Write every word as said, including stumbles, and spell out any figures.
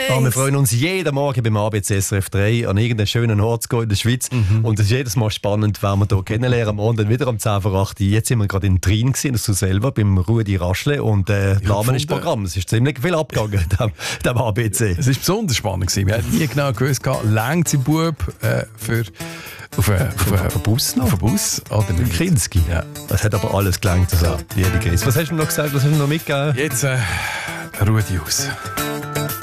Ah, wir freuen uns jeden Morgen beim A B C S R F drei an irgendeinen schönen Ort zu gehen in der Schweiz. Mhm. Und es ist jedes Mal spannend, wenn wir hier kennenlernen. Am Morgen dann wieder um zehn vor acht. Jetzt sind wir gerade in Trin gewesen, das du selber, beim Rudi Raschle. Und äh, ja, Namen ist Programm. Es ist ziemlich viel abgegangen, dem, dem A B C. Es war besonders spannend gewesen. Wir hatten nie genau gewusst, längt sie Bub äh, für auf einen auf Bus noch? Auf einen Bus oder nicht? Kinski. Ja. Das hat aber alles gelangt. Also, jede Gris. Was hast du noch gesagt? Was hast du noch mitgegeben? Jetzt äh, Rudi aus.